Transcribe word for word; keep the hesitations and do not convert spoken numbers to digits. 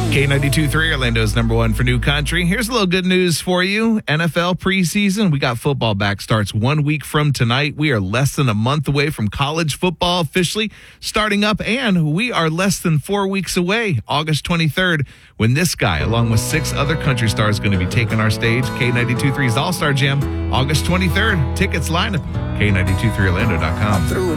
K ninety-two point three, Orlando's number one for new country. Here's a little good news for you. N F L preseason. We got football back. Starts one week from tonight. We are less than a month away from college football officially starting up, and we are less than four weeks away, August twenty-third, when this guy, along with six other country stars, is going to be taking our stage. K ninety-two point three's All-Star Jam, August twenty-third. Tickets line up, K ninety-two point three Orlando dot com.